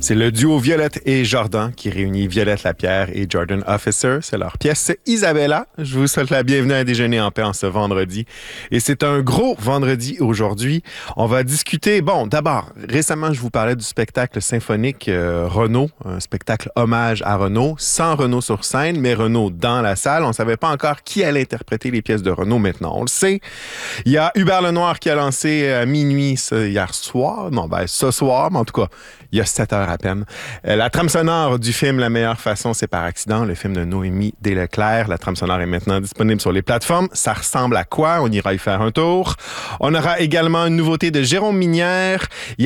C'est le duo Violette et Jordan qui réunit Violette Lapierre et Jordan Officer. C'est leur pièce Isabella. Je vous souhaite la bienvenue à Déjeuner en paix en ce vendredi. Et c'est un gros vendredi aujourd'hui. On va discuter... Bon, d'abord, récemment, je vous parlais du spectacle symphonique Renaud, un spectacle hommage à Renaud, sans Renaud sur scène, mais Renaud dans la salle. On ne savait pas encore qui allait interpréter les pièces de Renaud. Maintenant, on le sait. Il y a Hubert Lenoir qui a lancé à minuit hier soir. Non, ce soir, mais en tout cas, il y a 7 heures à peine. La trame sonore du film La meilleure façon, c'est par accident, le film de Noémie Desleclerc. La trame sonore est maintenant disponible sur les plateformes. Ça ressemble à quoi? On ira y faire un tour. On aura également une nouveauté de Jérôme Minière.